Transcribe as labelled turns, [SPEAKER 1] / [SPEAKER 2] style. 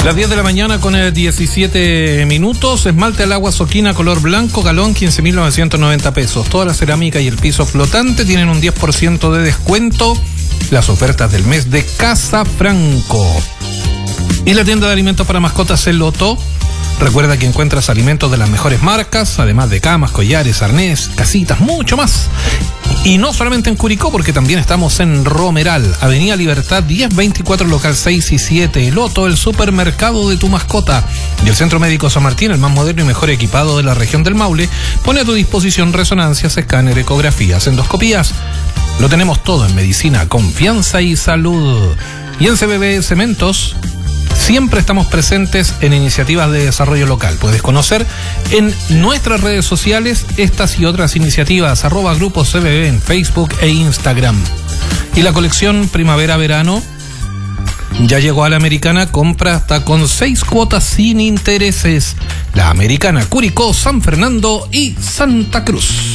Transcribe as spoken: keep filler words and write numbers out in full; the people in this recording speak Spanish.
[SPEAKER 1] Las diez de la mañana con diecisiete minutos. Esmalte al agua Soquina color blanco, galón quince mil novecientos noventa pesos. Toda la cerámica y el piso flotante tienen un diez por ciento de descuento. Las ofertas del mes de Casa Franco. Y la tienda de alimentos para mascotas El Loto. Recuerda que encuentras alimentos de las mejores marcas, además de camas, collares, arnés, casitas, mucho más. Y no solamente en Curicó, porque también estamos en Romeral, Avenida Libertad diez veinticuatro, local seis y siete. El Loto, el supermercado de tu mascota. Y el Centro Médico San Martín, el más moderno y mejor equipado de la región del Maule, pone a tu disposición resonancias, escáner, ecografías, endoscopías. Lo tenemos todo en medicina, confianza y salud. Y en C B B Cementos, siempre estamos presentes en iniciativas de desarrollo local. Puedes conocer en nuestras redes sociales estas y otras iniciativas, arroba Grupo C B B en Facebook e Instagram. Y la colección Primavera-Verano ya llegó a la Americana, compra hasta con seis cuotas sin intereses. La Americana, Curicó, San Fernando y Santa Cruz.